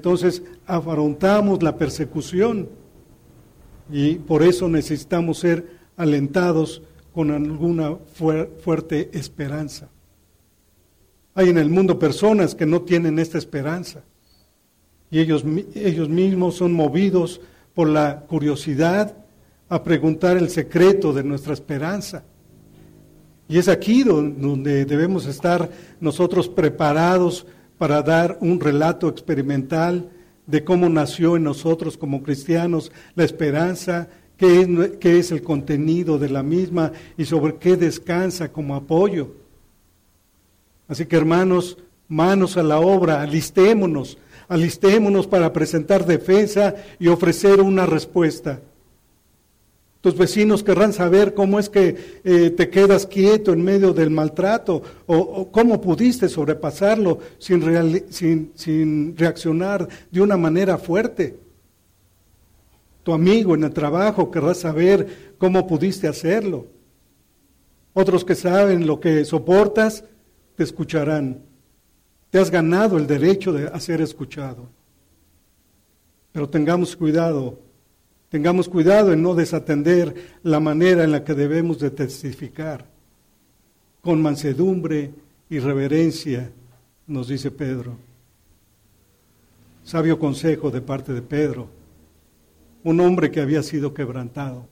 entonces afrontamos la persecución y por eso necesitamos ser alentados con alguna fuerte esperanza. Hay en el mundo personas que no tienen esta esperanza y ellos mismos son movidos por la curiosidad a preguntar el secreto de nuestra esperanza. Y es aquí donde debemos estar nosotros preparados para dar un relato experimental de cómo nació en nosotros como cristianos la esperanza, qué es el contenido de la misma y sobre qué descansa como apoyo. Así que hermanos, manos a la obra, alistémonos para presentar defensa y ofrecer una respuesta. Tus vecinos querrán saber cómo es que te quedas quieto en medio del maltrato o cómo pudiste sobrepasarlo sin reaccionar de una manera fuerte. Tu amigo en el trabajo querrá saber cómo pudiste hacerlo. Otros que saben lo que soportas te escucharán. Te has ganado el derecho de ser escuchado. Pero tengamos cuidado en no desatender la manera en la que debemos de testificar. Con mansedumbre y reverencia, nos dice Pedro. Sabio consejo de parte de Pedro, un hombre que había sido quebrantado.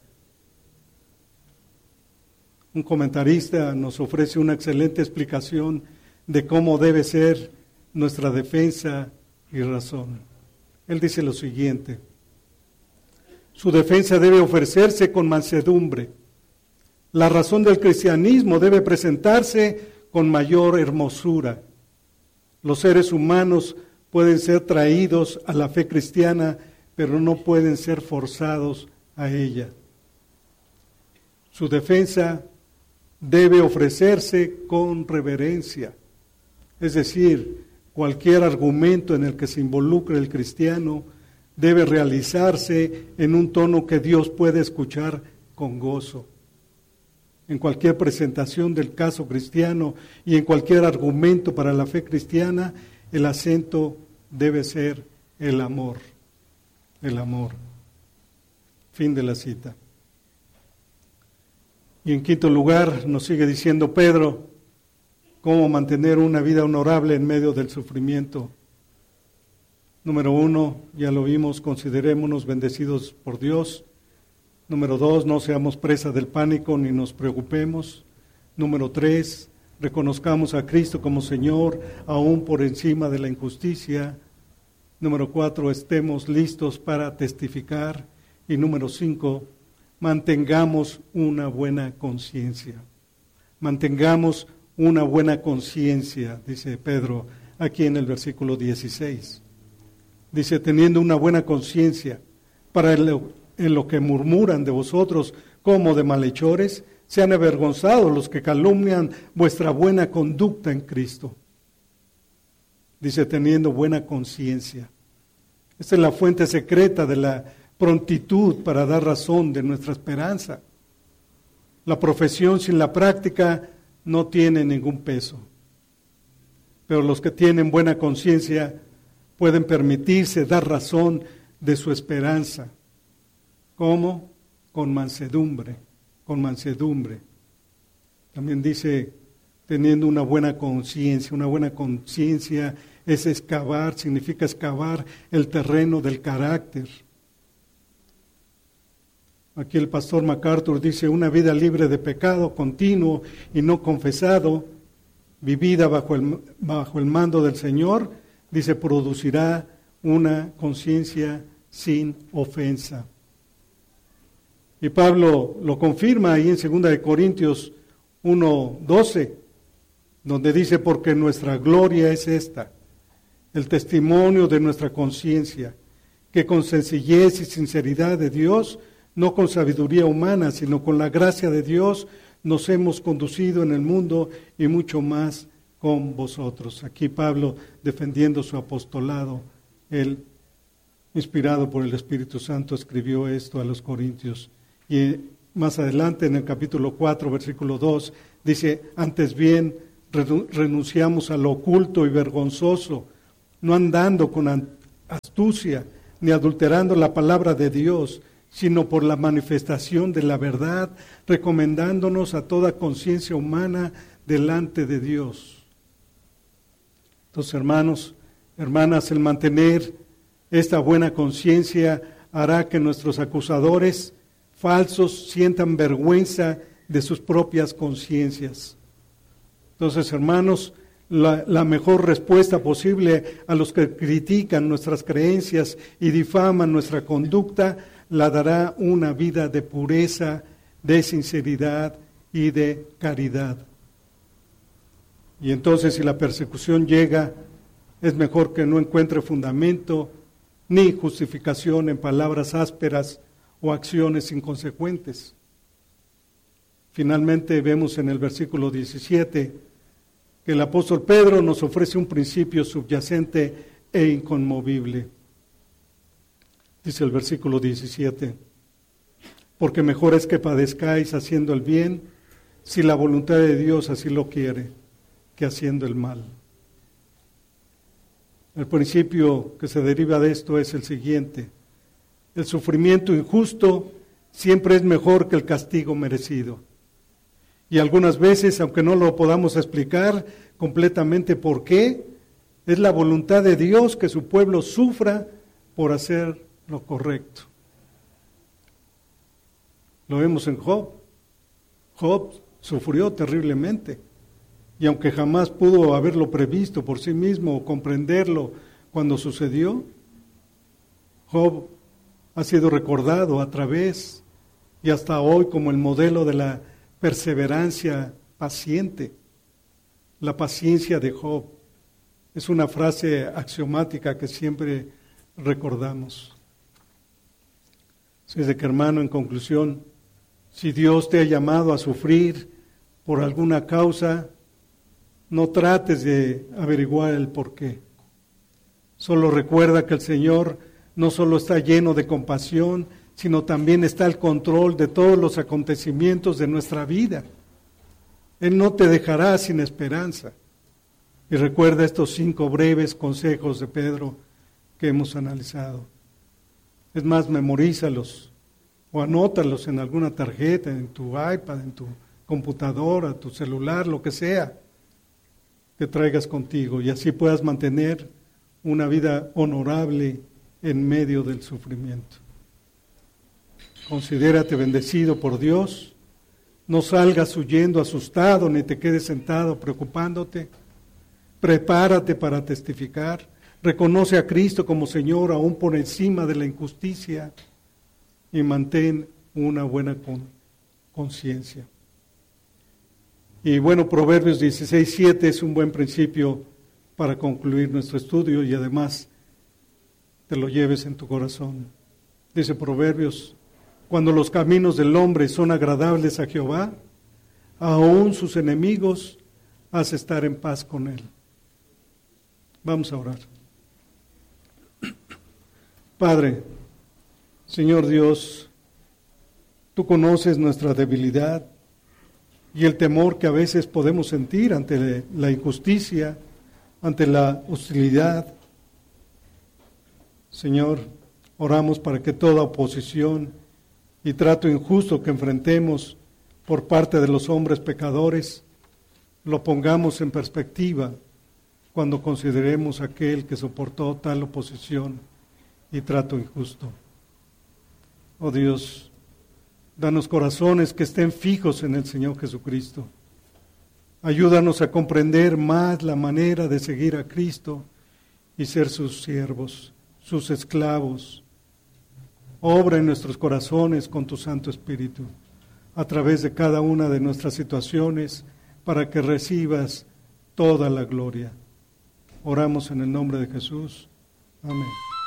Un comentarista nos ofrece una excelente explicación de cómo debe ser nuestra defensa y razón. Él dice lo siguiente: su defensa debe ofrecerse con mansedumbre. La razón del cristianismo debe presentarse con mayor hermosura. Los seres humanos pueden ser traídos a la fe cristiana, pero no pueden ser forzados a ella. Su defensa debe ofrecerse con reverencia. Es decir, cualquier argumento en el que se involucre el cristiano debe realizarse en un tono que Dios puede escuchar con gozo. En cualquier presentación del caso cristiano y en cualquier argumento para la fe cristiana, el acento debe ser el amor. El amor. Fin de la cita. Y en quinto lugar, nos sigue diciendo Pedro, cómo mantener una vida honorable en medio del sufrimiento. Número 1, ya lo vimos, considerémonos bendecidos por Dios. Número 2, no seamos presa del pánico ni nos preocupemos. Número 3, reconozcamos a Cristo como Señor, aún por encima de la injusticia. Número 4, estemos listos para testificar. Y número 5, mantengamos una buena conciencia. Mantengamos una buena conciencia, dice Pedro aquí en el versículo 16. Dice, teniendo una buena conciencia, para en lo que murmuran de vosotros como de malhechores, sean avergonzados los que calumnian vuestra buena conducta en Cristo. Dice, teniendo buena conciencia. Esta es la fuente secreta de la prontitud para dar razón de nuestra esperanza. La profesión sin la práctica no tiene ningún peso. Pero los que tienen buena conciencia pueden permitirse dar razón de su esperanza. ¿Cómo? Con mansedumbre, con mansedumbre. También dice, teniendo una buena conciencia. Una buena conciencia es excavar, significa excavar el terreno del carácter. Aquí el pastor MacArthur dice, una vida libre de pecado continuo y no confesado, vivida bajo el mando del Señor, dice, producirá una conciencia sin ofensa. Y Pablo lo confirma ahí en 2 Corintios 1:12, donde dice, porque nuestra gloria es esta, el testimonio de nuestra conciencia, que con sencillez y sinceridad de Dios, no con sabiduría humana, sino con la gracia de Dios, nos hemos conducido en el mundo y mucho más con vosotros. Aquí Pablo defendiendo su apostolado, él, inspirado por el Espíritu Santo, escribió esto a los Corintios. Y más adelante en el capítulo 4, versículo 2, dice, antes bien renunciamos a lo oculto y vergonzoso, no andando con astucia, ni adulterando la palabra de Dios, sino por la manifestación de la verdad, recomendándonos a toda conciencia humana delante de Dios. Entonces, hermanos, hermanas, el mantener esta buena conciencia hará que nuestros acusadores falsos sientan vergüenza de sus propias conciencias. Entonces, hermanos, la mejor respuesta posible a los que critican nuestras creencias y difaman nuestra conducta la dará una vida de pureza, de sinceridad y de caridad. Y entonces, si la persecución llega, es mejor que no encuentre fundamento ni justificación en palabras ásperas o acciones inconsecuentes. Finalmente vemos en el versículo 17 que el apóstol Pedro nos ofrece un principio subyacente e inconmovible. Dice el versículo 17, porque mejor es que padezcáis haciendo el bien, si la voluntad de Dios así lo quiere, que haciendo el mal. El principio que se deriva de esto es el siguiente: el sufrimiento injusto siempre es mejor que el castigo merecido. Y algunas veces, aunque no lo podamos explicar completamente por qué, es la voluntad de Dios que su pueblo sufra por hacer lo correcto. Lo vemos en Job. Job sufrió terriblemente. Y aunque jamás pudo haberlo previsto por sí mismo o comprenderlo cuando sucedió, Job ha sido recordado a través y hasta hoy como el modelo de la perseverancia paciente. La paciencia de Job es una frase axiomática que siempre recordamos. Así es de que, hermano, en conclusión, si Dios te ha llamado a sufrir por alguna causa, no trates de averiguar el porqué. Solo recuerda que el Señor no solo está lleno de compasión, sino también está al control de todos los acontecimientos de nuestra vida. Él no te dejará sin esperanza. Y recuerda estos 5 breves consejos de Pedro que hemos analizado. Es más, memorízalos o anótalos en alguna tarjeta, en tu iPad, en tu computadora, tu celular, lo que sea que traigas contigo, y así puedas mantener una vida honorable en medio del sufrimiento. Considérate bendecido por Dios. No salgas huyendo asustado, ni te quedes sentado preocupándote. Prepárate para testificar. Reconoce a Cristo como Señor aún por encima de la injusticia y mantén una buena conciencia. Y bueno, Proverbios 16:7 es un buen principio para concluir nuestro estudio y además te lo lleves en tu corazón. Dice Proverbios: cuando los caminos del hombre son agradables a Jehová, aún sus enemigos hace estar en paz con él. Vamos a orar. Padre, Señor Dios, tú conoces nuestra debilidad y el temor que a veces podemos sentir ante la injusticia, ante la hostilidad. Señor, oramos para que toda oposición y trato injusto que enfrentemos por parte de los hombres pecadores, lo pongamos en perspectiva cuando consideremos aquel que soportó tal oposición y trato injusto. Oh Dios, danos corazones que estén fijos en el Señor Jesucristo. Ayúdanos a comprender más la manera de seguir a Cristo y ser sus siervos, sus esclavos. Obra en nuestros corazones con tu Santo Espíritu, a través de cada una de nuestras situaciones, para que recibas toda la gloria. Oramos en el nombre de Jesús. Amén.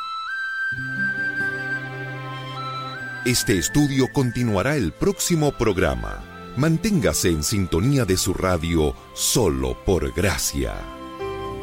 Este estudio continuará el próximo programa. Manténgase en sintonía de su radio Solo por Gracia.